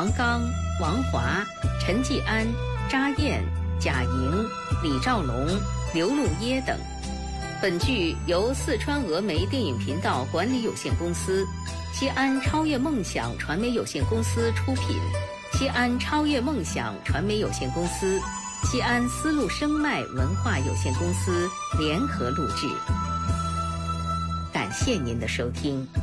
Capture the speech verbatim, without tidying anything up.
王刚、王华、陈继安、查燕、贾莹、李兆龙、刘路耶等。本剧由四川峨眉电影频道管理有限公司、西安超越梦想传媒有限公司出品，西安超越梦想传媒有限公司、西安丝路声脉文化有限公司联合录制。感谢您的收听。